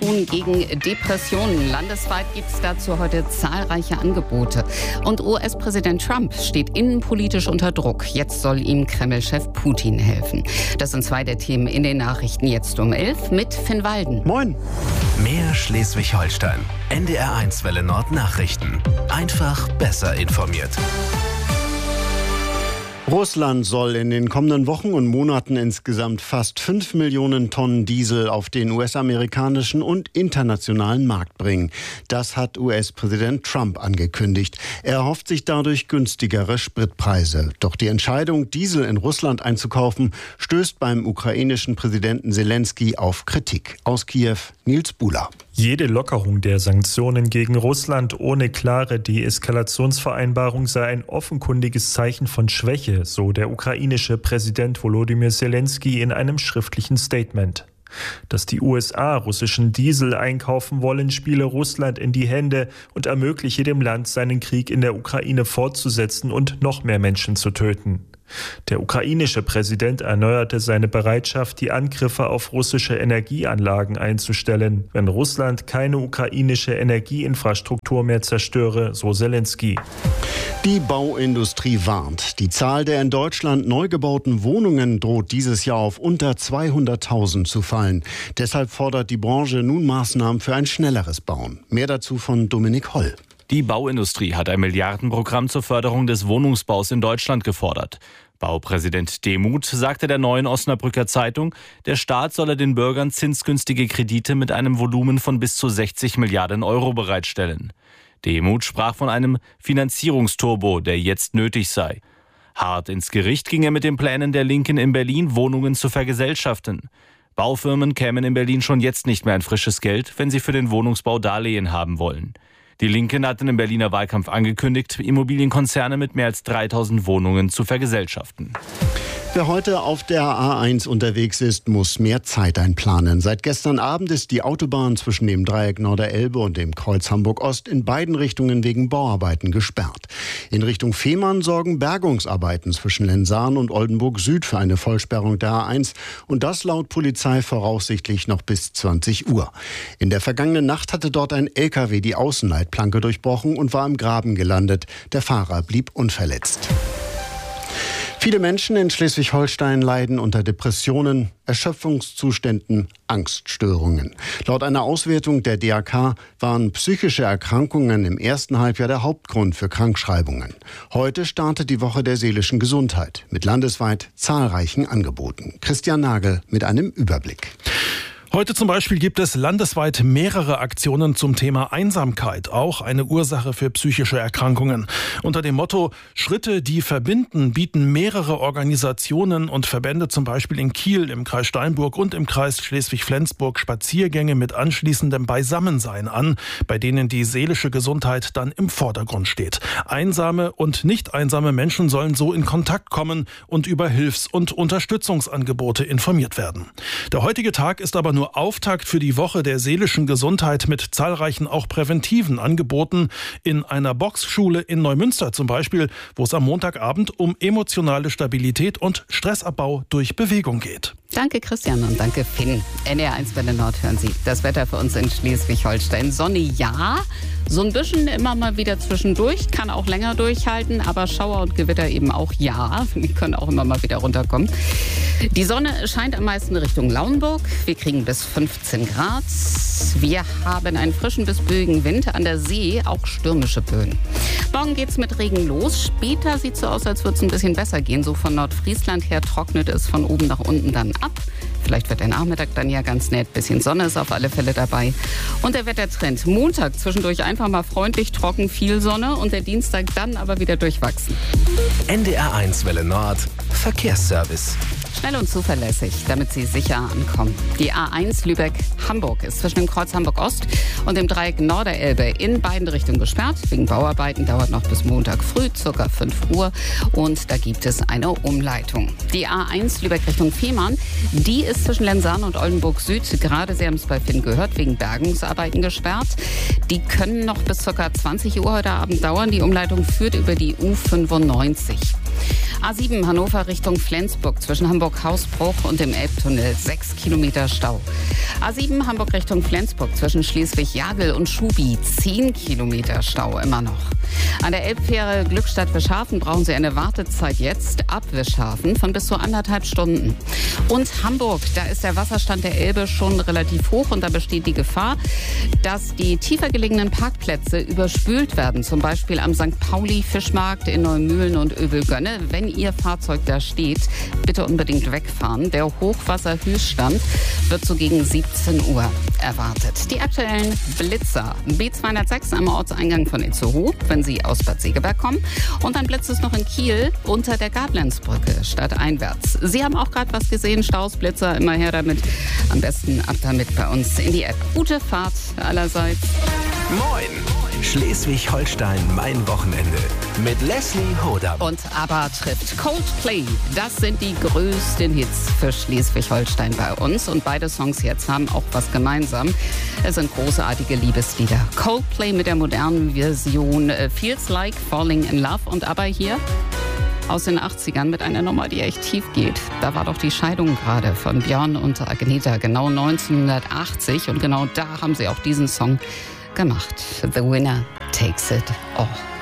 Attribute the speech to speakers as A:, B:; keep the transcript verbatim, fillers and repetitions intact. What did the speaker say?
A: tun gegen Depressionen. Landesweit gibt es dazu heute zahlreiche Angebote. Und U S-Präsident Trump steht innenpolitisch unter Druck. Jetzt soll ihm Kreml-Chef Putin helfen. Das sind zwei der Themen in den Nachrichten jetzt um elf mit Finn Walden.
B: Moin.
C: Mehr Schleswig-Holstein. N D R eins Welle Nord Nachrichten. Einfach besser informiert.
B: Russland soll in den kommenden Wochen und Monaten insgesamt fast fünf Millionen Tonnen Diesel auf den U S-amerikanischen und internationalen Markt bringen. Das hat U S-Präsident Trump angekündigt. Er erhofft sich dadurch günstigere Spritpreise. Doch die Entscheidung, Diesel in Russland einzukaufen, stößt beim ukrainischen Präsidenten Selenskyj auf Kritik. Aus Kiew, Nils Buhler.
D: Jede Lockerung der Sanktionen gegen Russland ohne klare Deeskalationsvereinbarung sei ein offenkundiges Zeichen von Schwäche, so der ukrainische Präsident Volodymyr Selenskyj in einem schriftlichen Statement. Dass die U S A russischen Diesel einkaufen wollen, spiele Russland in die Hände und ermögliche dem Land, seinen Krieg in der Ukraine fortzusetzen und noch mehr Menschen zu töten. Der ukrainische Präsident erneuerte seine Bereitschaft, die Angriffe auf russische Energieanlagen einzustellen, wenn Russland keine ukrainische Energieinfrastruktur mehr zerstöre, so Selenskyj.
B: Die Bauindustrie warnt. Die Zahl der in Deutschland neu gebauten Wohnungen droht dieses Jahr auf unter zweihunderttausend zu fallen. Deshalb fordert die Branche nun Maßnahmen für ein schnelleres Bauen. Mehr dazu von Dominik Holl.
E: Die Bauindustrie hat ein Milliardenprogramm zur Förderung des Wohnungsbaus in Deutschland gefordert. Baupräsident Demuth sagte der Neuen Osnabrücker Zeitung, der Staat solle den Bürgern zinsgünstige Kredite mit einem Volumen von bis zu sechzig Milliarden Euro bereitstellen. Demuth sprach von einem Finanzierungsturbo, der jetzt nötig sei. Hart ins Gericht ging er mit den Plänen der Linken in Berlin, Wohnungen zu vergesellschaften. Baufirmen kämen in Berlin schon jetzt nicht mehr an frisches Geld, wenn sie für den Wohnungsbau Darlehen haben wollen. Die Linken hatten im Berliner Wahlkampf angekündigt, Immobilienkonzerne mit mehr als dreitausend Wohnungen zu vergesellschaften.
B: Wer heute auf der A eins unterwegs ist, muss mehr Zeit einplanen. Seit gestern Abend ist die Autobahn zwischen dem Dreieck Norderelbe und dem Kreuz Hamburg-Ost in beiden Richtungen wegen Bauarbeiten gesperrt. In Richtung Fehmarn sorgen Bergungsarbeiten zwischen Lensahn und Oldenburg-Süd für eine Vollsperrung der A eins und das laut Polizei voraussichtlich noch bis zwanzig Uhr. In der vergangenen Nacht hatte dort ein L K W die Außenleitplanke durchbrochen und war im Graben gelandet. Der Fahrer blieb unverletzt. Viele Menschen in Schleswig-Holstein leiden unter Depressionen, Erschöpfungszuständen, Angststörungen. Laut einer Auswertung der D A K waren psychische Erkrankungen im ersten Halbjahr der Hauptgrund für Krankschreibungen. Heute startet die Woche der seelischen Gesundheit mit landesweit zahlreichen Angeboten. Christian Nagel mit einem Überblick.
F: Heute zum Beispiel gibt es landesweit mehrere Aktionen zum Thema Einsamkeit, auch eine Ursache für psychische Erkrankungen. Unter dem Motto Schritte, die verbinden, bieten mehrere Organisationen und Verbände zum Beispiel in Kiel, im Kreis Steinburg und im Kreis Schleswig-Flensburg Spaziergänge mit anschließendem Beisammensein an, bei denen die seelische Gesundheit dann im Vordergrund steht. Einsame und nicht einsame Menschen sollen so in Kontakt kommen und über Hilfs- und Unterstützungsangebote informiert werden. Der heutige Tag ist aber nur Auftakt für die Woche der seelischen Gesundheit mit zahlreichen auch präventiven Angeboten in einer Boxschule in Neumünster zum Beispiel, wo es am Montagabend um emotionale Stabilität und Stressabbau durch Bewegung geht.
A: Danke Christian und danke Finn. N D R eins Welle Nord hören Sie. Das Wetter für uns in Schleswig-Holstein. Sonne ja, so ein bisschen immer mal wieder zwischendurch, kann auch länger durchhalten, aber Schauer und Gewitter eben auch ja. Die können auch immer mal wieder runterkommen. Die Sonne scheint am meisten Richtung Lauenburg. Wir kriegen bis fünfzehn Grad. Wir haben einen frischen bis böigen Wind, an der See auch stürmische Böen. Morgen geht's mit Regen los. Später sieht es so aus, als würde es ein bisschen besser gehen. So von Nordfriesland her trocknet es von oben nach unten dann ab. Vielleicht wird der Nachmittag dann ja ganz nett. Bisschen Sonne ist auf alle Fälle dabei. Und der Wettertrend. Montag zwischendurch einfach mal freundlich, trocken, viel Sonne. Und der Dienstag dann aber wieder durchwachsen.
C: N D R eins Welle Nord Verkehrsservice.
A: Schnell und zuverlässig, damit Sie sicher ankommen. Die A eins Lübeck-Hamburg ist zwischen dem Kreuz Hamburg-Ost und dem Dreieck Norderelbe in beiden Richtungen gesperrt. Wegen Bauarbeiten dauert noch bis Montag früh, ca. fünf Uhr. Und da gibt es eine Umleitung. Die A eins Lübeck Richtung Fehmarn, die ist zwischen Lensahn und Oldenburg Süd, gerade, Sie haben es bei Finn gehört, wegen Bergungsarbeiten gesperrt. Die können noch bis ca. zwanzig Uhr heute Abend dauern. Die Umleitung führt über die U fünfundneunzig. A sieben Hannover Richtung Flensburg zwischen Hamburg-Hausbruch und dem Elbtunnel. Sechs Kilometer Stau. A sieben Hamburg Richtung Flensburg zwischen Schleswig-Jagel und Schubi. Zehn Kilometer Stau immer noch. An der Elbfähre Glückstadt-Wischhafen brauchen Sie eine Wartezeit jetzt ab Wischhafen von bis zu anderthalb Stunden. Und Hamburg, da ist der Wasserstand der Elbe schon relativ hoch und da besteht die Gefahr, dass die tiefer gelegenen Parkplätze überspült werden. Zum Beispiel am Sankt Pauli-Fischmarkt in Neumühlen und Övelgönne. Wenn Ihr Fahrzeug da steht, bitte unbedingt wegfahren. Der Hochwasserhöchststand wird so gegen siebzehn Uhr erwartet. Die aktuellen Blitzer. B zweihundertsechs am Ortseingang von Itzehoe, wenn Sie aus Bad Segeberg kommen. Und dann blitzt es noch in Kiel unter der Gablenzbrücke stadteinwärts. Sie haben auch gerade was gesehen, Staus, Blitzer, immer her damit. Am besten ab damit bei uns in die App. Gute Fahrt allerseits.
C: Moin! Schleswig-Holstein, mein Wochenende. Mit Leslie Hodam.
A: Und ABBA trifft Coldplay. Das sind die größten Hits für Schleswig-Holstein bei uns. Und beide Songs jetzt haben auch was gemeinsam. Es sind großartige Liebeslieder. Coldplay mit der modernen Version Feels Like Falling in Love. Und ABBA hier aus den achtzigern mit einer Nummer, die echt tief geht. Da war doch die Scheidung gerade von Björn und Agneta, genau neunzehnhundertachtzig. Und genau da haben sie auch diesen Song gemacht. The Winner Takes It All.